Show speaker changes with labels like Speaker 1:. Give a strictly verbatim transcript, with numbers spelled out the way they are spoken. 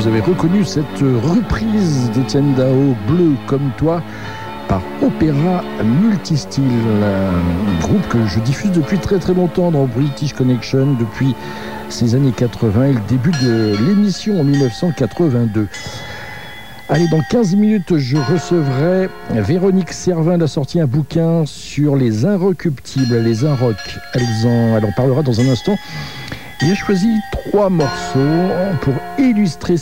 Speaker 1: vous avez reconnu cette reprise d'Étienne Dao, Bleu comme toi, par Opéra Multistyle, un groupe que je diffuse depuis très très longtemps dans British Connection, depuis ces années quatre-vingts et le début de l'émission en dix-neuf cent quatre-vingt-deux. Allez, dans quinze minutes, je recevrai Véronique Servin. Elle a sorti un bouquin sur les Inrecuptibles, les Inrock. Elle en, elle en parlera dans un instant. Il a choisi trois morceaux pour illustrer